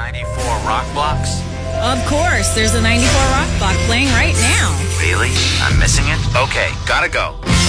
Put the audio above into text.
94 Rock Blocks? Of course, there's a 94 Rock block playing right now. Really? I'm missing it? Okay, gotta go.